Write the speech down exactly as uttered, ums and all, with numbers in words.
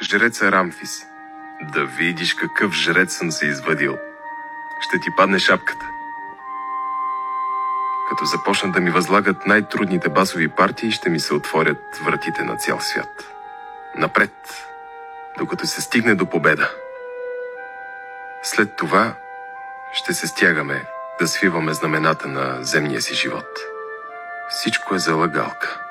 жреца Рамфис. Да видиш какъв жрец съм се извадил. Ще ти падне шапката. Като започнат да ми възлагат най-трудните басови партии, ще ми се отворят вратите на цял свят. Напред, докато се стигне до победа. След това ще се стягаме да свиваме знамената на земния си живот. Всичко е залъгалка.